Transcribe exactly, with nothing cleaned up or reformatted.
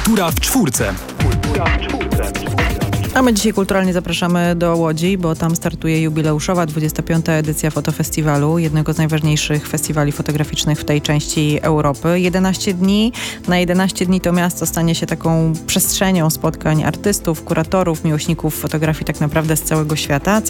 Kultura w czwórce. Kultura w czwórce. A my dzisiaj kulturalnie zapraszamy do Łodzi, bo tam startuje jubileuszowa dwudziesta piąta edycja Fotofestiwalu, jednego z najważniejszych festiwali fotograficznych w tej części Europy. jedenaście dni. Na jedenaście dni to miasto stanie się taką przestrzenią spotkań artystów, kuratorów, miłośników fotografii tak naprawdę z całego świata.